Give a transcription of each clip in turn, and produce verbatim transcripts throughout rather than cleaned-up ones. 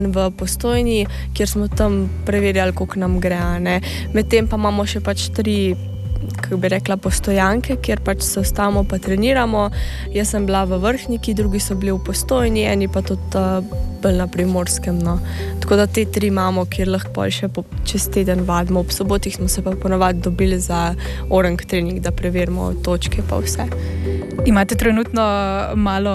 v Postojni, kjer smo tam preverjali, koliko nam gre. Medtem pa imamo še pač tri, kako bi rekla, postojanke, kjer pač se ostavimo pa treniramo. Jaz sem bila v Vrhniki, drugi so bili v Postojni, eni pa tudi uh, bolj na Primorskem. No. Tako da te tri imamo, kjer lahko pol še po, čez teden vadimo. Ob sobotih smo se pa ponavadi dobili za orang trening, da preverimo točke pa vse. Imate trenutno malo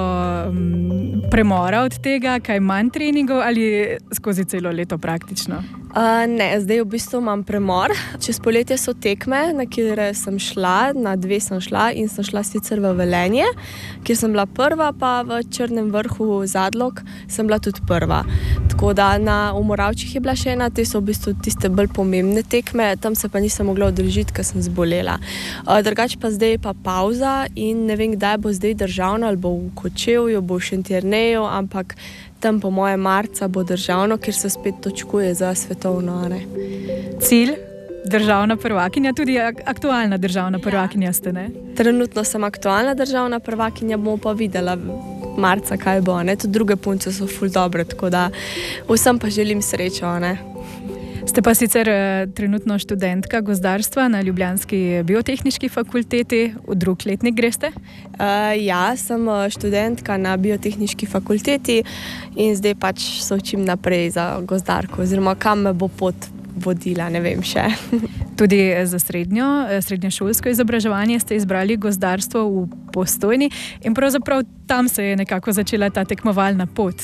um, premora od tega, kaj manj treningov ali skozi celo leto praktično? Uh, ne, zdaj v bistvu imam premor. Čez poletje so tekme, na kjer sem šla, na dve sem šla in sem šla sicer v Velenje, kjer sem bila prva, pa v Črnem Vrhu Zadlog sem bila tudi prva. Tako da na Moravčih je bila še ena, te so v bistvu tiste bolj pomembne tekme, tam se pa nisem mogla udeležiti, ker sem zbolela. Uh, drugače pa zdaj je pa pauza in ne vem, kdaj bo zdaj državno, ali bo v Kočevju, bo v Šentjerneju, ampak tam po moje marca bo državno, ker se spet točkuje za svetovno. Ne? Cilj? Državna prvakinja, tudi aktualna državna prvakinja ste, ne? Trenutno sem aktualna državna prvakinja, bomo pa videla marca, kaj bo. Ne? Tudi druge punce so ful dobre, tako da vsem pa želim srečo. Ne? Ste pa sicer trenutno študentka gozdarstva na ljubljanski biotehniški fakulteti, v drug letnik greste? Uh, ja, sem študentka na biotehniški fakulteti in zdaj pač se učim naprej za gozdarko, oziroma kam me bo pot vodila, ne vem še. Tudi za srednjo, srednješolsko izobraževanje ste izbrali gozdarstvo v Postojni in pravzaprav tam se je nekako začela ta tekmovalna pot.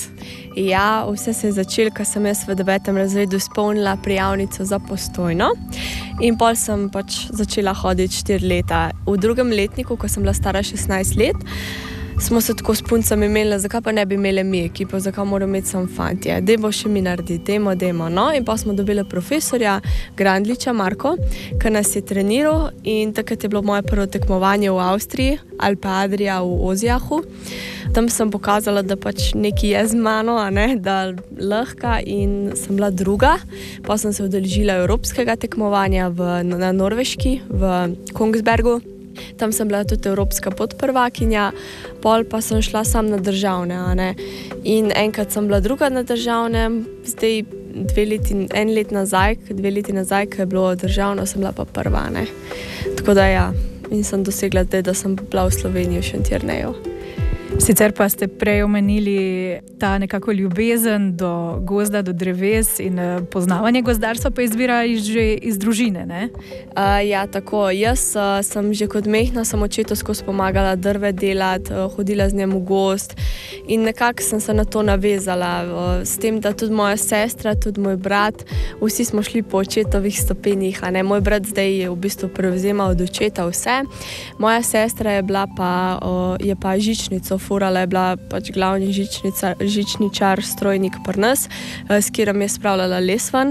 Ja, vse se je začelo, ko sem jaz v devetem razredu izpolnila prijavnico za Postojno in pol sem pač začela hoditi štiri leta. V drugem letniku, ko sem bila stara šestnajst let, smo se tako s puncami imeli, zakaj pa ne bi imeli mi ekipo, zakaj moramo imeti samo fantje. Dejmo še mi narediti, dejmo, dejmo. No, in pa smo dobili profesorja Grandliča Marko, ki nas je treniral in takrat je bilo moje prvo tekmovanje v Avstriji, Alpe Adria v Ozjahu. Tam sem pokazala, da pač nekaj je z mano, a ne, da lahko in sem bila druga. Pa sem se udeležila evropskega tekmovanja v, na Norveški, v Kongsbergu. Tam sem bila tudi evropska podprvakinja, pol pa sem šla sam na državne. A ne. In enkrat sem bila druga na državnem, zdaj dve leti, en let nazaj, dve leti nazaj, ko je bilo državno, sem bila pa prva. Ne. Tako da ja, in sem dosegla zdaj, da sem bila v Sloveniji v Šentjerneju. Sicer pa ste prej omenili ta nekako ljubezen do gozda, do dreves in poznavanje gozdarstva pa izvira že iz družine, ne? Uh, ja, tako. Jaz uh, sem že kot mehna, sem očetu skozi pomagala drve delati, uh, hodila z njem v gozd in nekako sem se na to navezala. Uh, s tem, da tudi moja sestra, tudi moj brat, vsi smo šli po očetovih stopenjih. A ne? Moj brat zdaj je v bistvu prevzemal od očeta vse. Moja sestra je bila pa, uh, je pa žičnico furala, je bila pač glavni žičnica, žičničar, strojnik pri nas, s katerim je spravljala les ven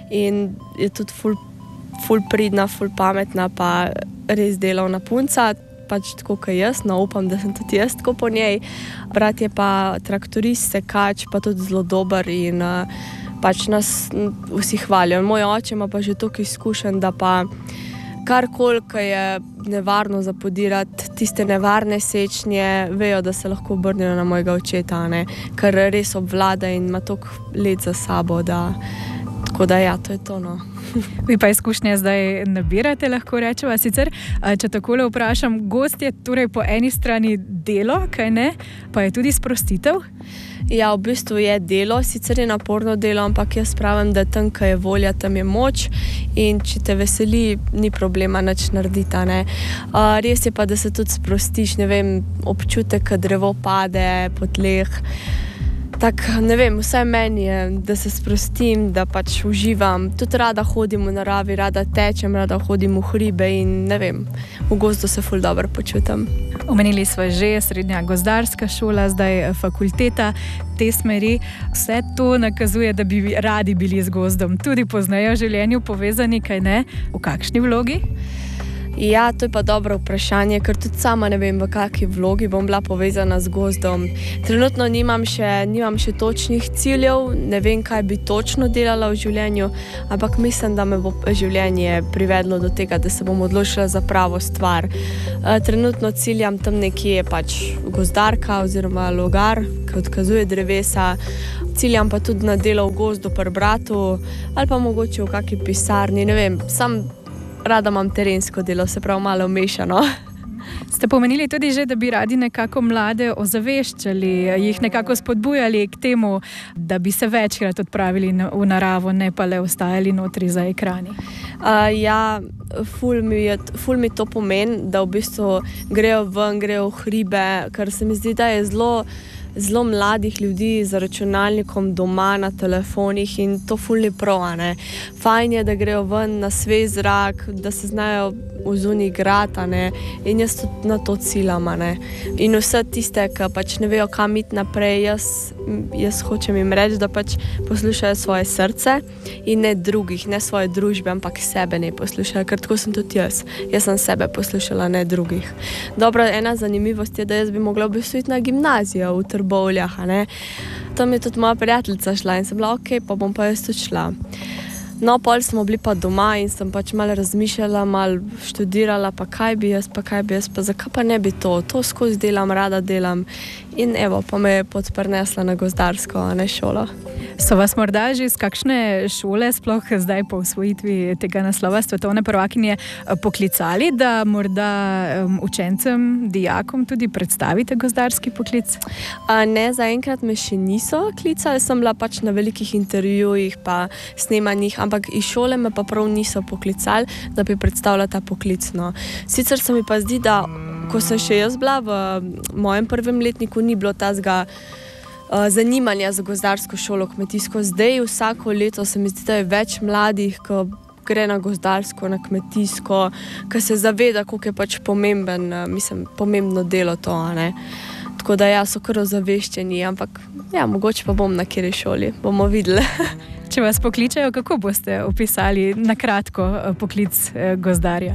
in je tudi ful, ful pridna, ful pametna, pa res delovna punca, pač tako kot jaz, no upam, da sem tudi jaz tako po njej. Brat je pa traktorist, sekač, pa tudi zelo dober in uh, pač nas vsi hvalijo. Moj oče ima pa že toliko izkušenj, da pa karkoli, ko je nevarno zapodirati, tiste nevarne sečnje, vejo, da se lahko obrnejo na mojega očeta, ne? Ker res obvlada in ima toliko let za sabo, da tako da ja, to je to, no. Vi pa izkušnje zdaj nabirate, lahko rečeva. Sicer, če takole vprašam, gozd je torej po eni strani delo, kaj ne, pa je tudi sprostitev? Ja, v bistvu je delo, sicer je naporno delo, ampak jaz pravim, da tam, ko je volja, tam je moč in če te veseli, ni problema nič narediti, ne. Uh, res je pa, da se tudi sprostiš, ne vem, občutek, ko drevo pade po tleh. Tak, ne vem, vse meni je, da se sprostim, da pač uživam. Tudi rada hodim v naravi, rada tečem, rada hodim v hribe in ne vem, v gozdu se ful dobro počutim. Omenili smo že srednja gozdarska šola, zdaj fakulteta te smeri. Vse to nakazuje, da bi radi bili z gozdom. Tudi pozneje v življenju povezani, kaj ne? V kakšni vlogi? Ja, to je pa dobro vprašanje, ker tudi sama ne vem, v kakšni vlogi bom bila povezana z gozdom. Trenutno nimam še, nimam še točnih ciljev, ne vem, kaj bi točno delala v življenju, ampak mislim, da me bo življenje privedlo do tega, da se bom odločila za pravo stvar. Trenutno ciljam tam nekje pač gozdarka oziroma logar, ki odkazuje drevesa. ciljam pa tudi na delo v gozdu pri bratu ali pa mogoče v kakšni pisarni, ne vem, sam rada imam terensko delo, se pravi malo mešano. Ste pomenili tudi že, da bi radi nekako mlade ozaveščali, jih nekako spodbujali k temu, da bi se večkrat odpravili v naravo, ne pa le ostajali notri za ekrani? Uh, ja, ful mi, je, ful mi to pomeni, da v bistvu grejo ven, grejo v hribe, ker se mi zdi, da je zelo zelo mladih ljudi z računalnikom doma na telefonih in to ful ni prav, ne. Fajn je, da grejo ven na svež zrak, da se znajo v zunaj igrati, ne, in jaz tudi na to ciljam, ne. In vse tiste, ki pač ne vejo, kam iti naprej, jaz, jaz hočem jim reči, da pač poslušajo svoje srce in ne drugih, ne svoje družbe, ampak sebe ne poslušajo, ker tako sem tudi jaz. Jaz sem sebe poslušala, ne drugih. Dobro, ena zanimivost je, da jaz bi mogla v bistvu iti na gimnazijo v Trbovljah, a ne. Tam je tudi moja prijateljica šla in sem bila, ok, pa bom pa jaz tudi šla. No, pol smo bili pa doma in sem pač malo razmišljala, malo študirala, pa kaj bi jaz, pa kaj bi jaz, pa zakaj pa ne bi to, to skozi delam, rada delam. In evo, pa me je pot prinesla na gozdarsko, a ne šolo. So vas morda že iz kakšne šole, sploh zdaj po osvojitvi tega naslova svetovne prvakinje, poklicali, da morda um, učencem, dijakom tudi predstavite gozdarski poklic? A ne, zaenkrat me še niso klicali, sem bila pač na velikih intervjujih pa snemanjih, ampak iz šole me pa prav niso poklicali, da bi predstavila ta poklic. No. Sicer se mi pa zdi, da ko sem še jaz bila v mojem prvem letniku, ni bilo tazga zanimanja za gozdarsko šolo, kmetijsko. Zdaj vsako leto se mi zdi, da je več mladih, ki gre na gozdarsko, na kmetijsko, ki se zaveda, koliko je pač pomemben, mislim, pomembno delo to, a ne. Tako da ja, so kar ozaveščeni, ampak ja, mogoče pa bom na kateri šoli, bomo videli. Če vas pokličajo, kako boste opisali na kratko poklic gozdarja?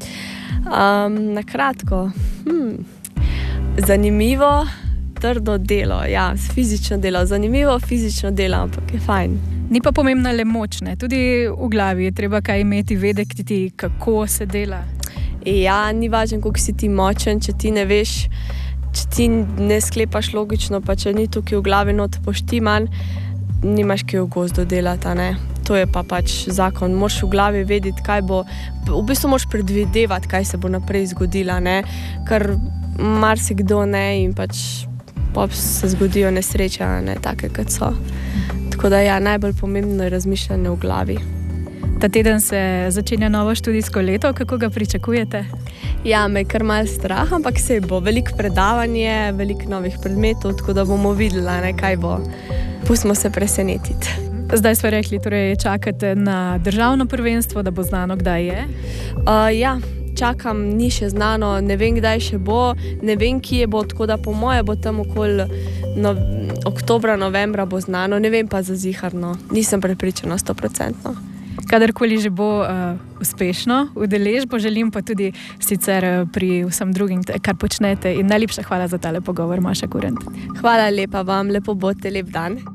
Um, na kratko, hm. zanimivo, trdo delo, ja, fizično delo, zanimivo fizično delo, ampak je fajn. Ni pa pomembna le moč, ne? Tudi v glavi je treba kaj imeti, vedeti, kako se dela. Ja, ni važno, koliko si ti močen, če ti ne veš, če ti ne sklepaš logično, pa če ni tukaj v glavi not poštiman, nimaš kaj v gozdu delati, ne. To je pa pač zakon. Moraš v glavi vedeti, kaj bo, v bistvu moraš predvidevati, kaj se bo naprej zgodila, ne, ker marsikdo ne in pač pa se zgodijo nesreče, ne, take, kot so. Tako da ja, najbolj pomembno je razmišljanje v glavi. Ta teden se začenja novo študijsko leto, kako ga pričakujete? Ja, me je kar malo strah, ampak se bo veliko predavanje, veliko novih predmetov, tako da bomo videli, ne, kaj bo. Pustimo se presenetiti. Zdaj smo rekli, torej čakate na državno prvenstvo, da bo znano, kdaj je? Uh, ja, čakam, ni še znano, ne vem, kdaj še bo, ne vem, kje bo, tako da po moje bo tam okoli no, oktobra, novembra bo znano, ne vem pa za ziharno, nisem prepričana sto procentno. Kadarkoli že bo uh, uspešno udeležbo, želim pa tudi sicer uh, pri vsem drugim, kar počnete in najlepša hvala za tale pogovor, Maša Kurent. Hvala lepa vam, lepo bote, lep dan.